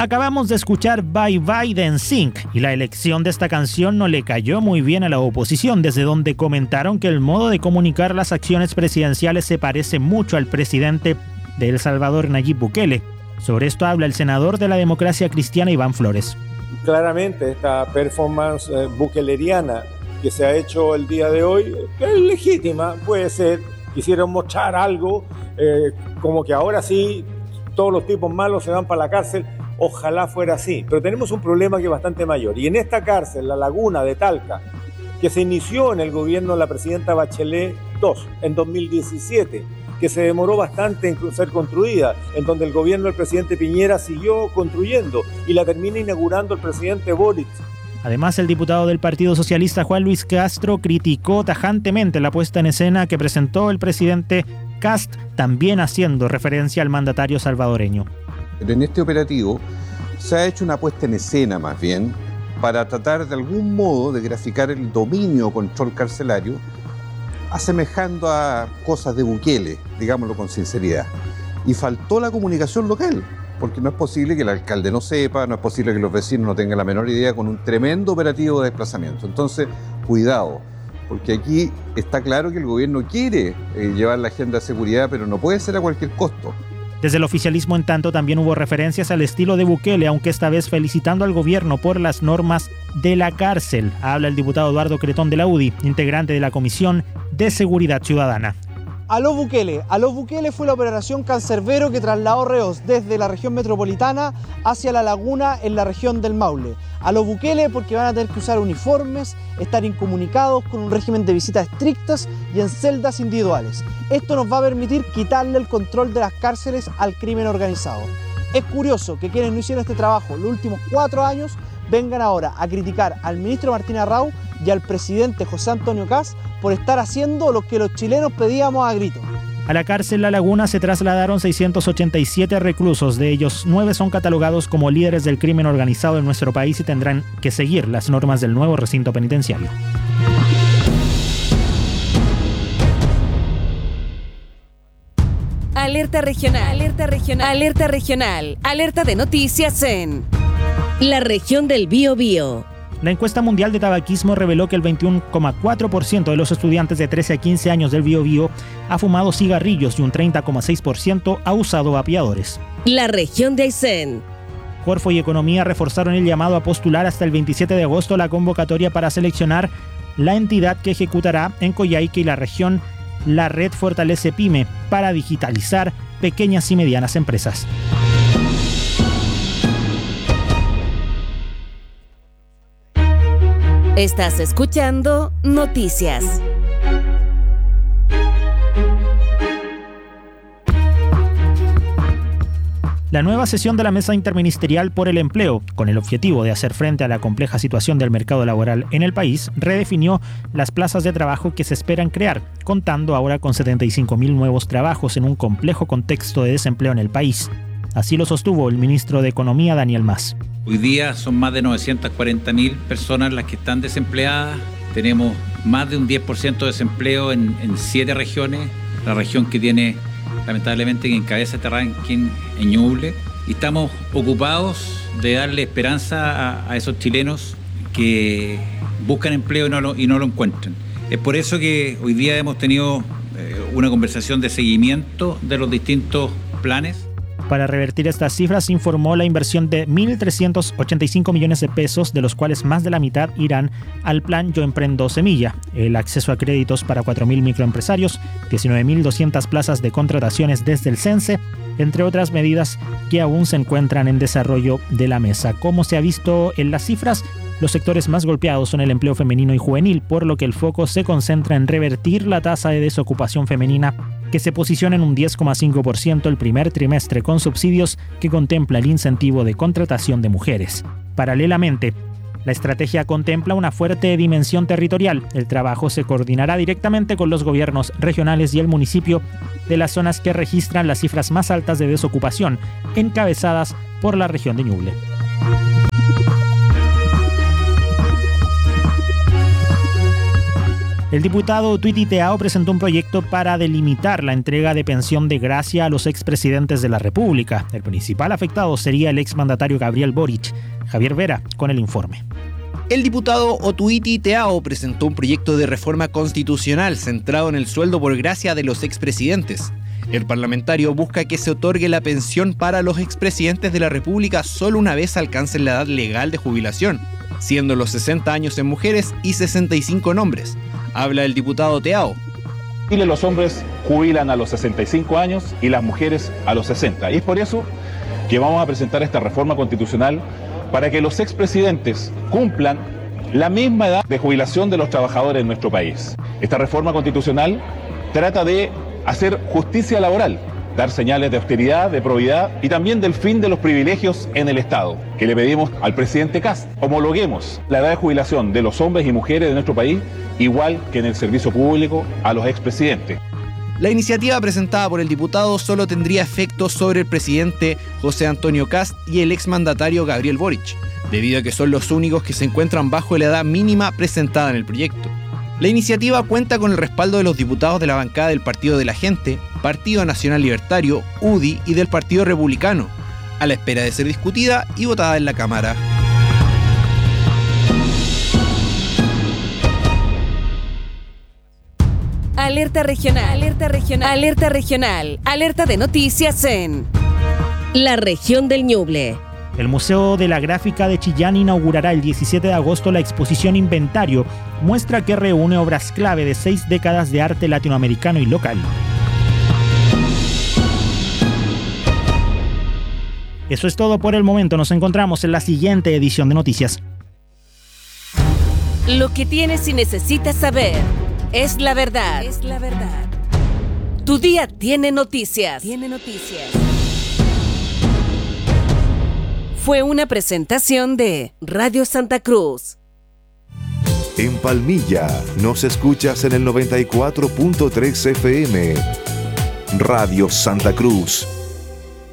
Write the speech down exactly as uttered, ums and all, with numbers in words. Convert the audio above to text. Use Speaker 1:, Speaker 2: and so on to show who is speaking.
Speaker 1: Acabamos de escuchar Bye Bye de N Sync y la elección de esta canción no le cayó muy bien a la oposición, desde donde comentaron que el modo de comunicar las acciones presidenciales se parece mucho al presidente de El Salvador, Nayib Bukele. Sobre esto habla el senador de la Democracia Cristiana, Iván Flores.
Speaker 2: Claramente esta performance eh, bukeleriana que se ha hecho el día de hoy es legítima, puede ser, quisieron mostrar algo, eh, como que ahora sí todos los tipos malos se van para la cárcel. Ojalá fuera así, pero tenemos un problema que es bastante mayor. Y en esta cárcel, la Laguna de Talca, que se inició en el gobierno de la presidenta Bachelet dos, en dos mil diecisiete, que se demoró bastante en ser construida, en donde el gobierno del presidente Piñera siguió construyendo y la termina inaugurando el presidente Boric.
Speaker 1: Además, el diputado del Partido Socialista, Juan Luis Castro, criticó tajantemente la puesta en escena que presentó el presidente Kast, también haciendo referencia al mandatario salvadoreño.
Speaker 3: En este operativo se ha hecho una puesta en escena más bien para tratar de algún modo de graficar el dominio o control carcelario, asemejando a cosas de Bukele, digámoslo con sinceridad. Y faltó la comunicación local, porque no es posible que el alcalde no sepa, no es posible que los vecinos no tengan la menor idea con un tremendo operativo de desplazamiento. Entonces, cuidado, porque aquí está claro que el gobierno quiere eh, llevar la agenda de seguridad, pero no puede ser a cualquier costo.
Speaker 1: Desde el oficialismo, en tanto, también hubo referencias al estilo de Bukele, aunque esta vez felicitando al gobierno por las normas de la cárcel. Habla el diputado Eduardo Cretón de la U D I, integrante de la Comisión de Seguridad Ciudadana.
Speaker 4: Aló Bukele. Aló Bukele fue la operación Cancerbero que trasladó reos desde la región metropolitana hacia la Laguna en la región del Maule. Aló Bukele porque van a tener que usar uniformes, estar incomunicados con un régimen de visitas estrictas y en celdas individuales. Esto nos va a permitir quitarle el control de las cárceles al crimen organizado. Es curioso que quienes no hicieron este trabajo los últimos cuatro años vengan ahora a criticar al ministro Martín Arrau y al presidente José Antonio Kast por estar haciendo lo que los chilenos pedíamos a gritos.
Speaker 1: A la cárcel La Laguna se trasladaron seiscientos ochenta y siete reclusos, de ellos nueve son catalogados como líderes del crimen organizado en nuestro país y tendrán que seguir las normas del nuevo recinto penitenciario.
Speaker 5: Alerta regional, alerta regional, alerta regional, alerta de noticias en la región del Biobío.
Speaker 1: La encuesta mundial de tabaquismo reveló que el veintiuno coma cuatro por ciento de los estudiantes de trece a quince años del Biobío ha fumado cigarrillos y un treinta coma seis por ciento ha usado vapeadores.
Speaker 5: La región de Aysén.
Speaker 1: Corfo y Economía reforzaron el llamado a postular hasta el veintisiete de agosto la convocatoria para seleccionar la entidad que ejecutará en Coyhaique y la región la red Fortalece Pyme para digitalizar pequeñas y medianas empresas.
Speaker 5: Estás escuchando Noticias.
Speaker 1: La nueva sesión de la Mesa Interministerial por el Empleo, con el objetivo de hacer frente a la compleja situación del mercado laboral en el país, redefinió las plazas de trabajo que se esperan crear, contando ahora con setenta y cinco mil nuevos trabajos en un complejo contexto de desempleo en el país. Así lo sostuvo el ministro de Economía, Daniel Mas.
Speaker 6: Hoy día son más de novecientas cuarenta mil personas las que están desempleadas. Tenemos más de un diez por ciento de desempleo en, en siete regiones. La región que tiene, lamentablemente, que encabeza este ranking en Ñuble. Y estamos ocupados de darle esperanza a, a esos chilenos que buscan empleo y no, lo, y no lo encuentran. Es por eso que hoy día hemos tenido eh, una conversación de seguimiento de los distintos planes.
Speaker 1: Para revertir estas cifras, informó la inversión de mil trescientos ochenta y cinco millones de pesos, de los cuales más de la mitad irán al plan Yo Emprendo Semilla, el acceso a créditos para cuatro mil microempresarios, diecinueve mil doscientas plazas de contrataciones desde el CENSE, entre otras medidas que aún se encuentran en desarrollo de la mesa. Como se ha visto en las cifras, los sectores más golpeados son el empleo femenino y juvenil, por lo que el foco se concentra en revertir la tasa de desocupación femenina, que se posiciona en un diez coma cinco por ciento el primer trimestre con subsidios que contempla el incentivo de contratación de mujeres. Paralelamente, la estrategia contempla una fuerte dimensión territorial. El trabajo se coordinará directamente con los gobiernos regionales y el municipio de las zonas que registran las cifras más altas de desocupación, encabezadas por la región de Ñuble. El diputado Twiti Teao presentó un proyecto para delimitar la entrega de pensión de gracia a los expresidentes de la República. El principal afectado sería el exmandatario Gabriel Boric. Javier Vera con el informe.
Speaker 7: El diputado Otuiti Teao presentó un proyecto de reforma constitucional centrado en el sueldo por gracia de los expresidentes. El parlamentario busca que se otorgue la pensión para los expresidentes de la República solo una vez alcancen la edad legal de jubilación, siendo los sesenta años en mujeres y sesenta y cinco en hombres. Habla el diputado Teao.
Speaker 8: En Chile los hombres jubilan a los sesenta y cinco años y las mujeres a los sesenta. Y es por eso que vamos a presentar esta reforma constitucional para que los expresidentes cumplan la misma edad de jubilación de los trabajadores en nuestro país. Esta reforma constitucional trata de hacer justicia laboral, dar señales de austeridad, de probidad y también del fin de los privilegios en el Estado, que le pedimos al presidente Kast. Homologuemos la edad de jubilación de los hombres y mujeres de nuestro país, igual que en el servicio público a los expresidentes.
Speaker 7: La iniciativa presentada por el diputado solo tendría efecto sobre el presidente José Antonio Kast y el exmandatario Gabriel Boric, debido a que son los únicos que se encuentran bajo la edad mínima presentada en el proyecto. La iniciativa cuenta con el respaldo de los diputados de la bancada del Partido de la Gente, Partido Nacional Libertario, U D I y del Partido Republicano, a la espera de ser discutida y votada en la Cámara.
Speaker 5: Alerta regional, alerta regional, alerta regional, alerta de noticias en la región del Ñuble.
Speaker 1: El Museo de la Gráfica de Chillán inaugurará el diecisiete de agosto la exposición Inventario, muestra que reúne obras clave de seis décadas de arte latinoamericano y local. Eso es todo por el momento, nos encontramos en la siguiente edición de Noticias.
Speaker 5: Lo que tienes y necesitas saber es la verdad. Es la verdad. Tu día tiene noticias. Tiene noticias. Fue una presentación de Radio Santa Cruz.
Speaker 9: En Palmilla nos escuchas en el noventa y cuatro punto tres F M. Radio Santa Cruz.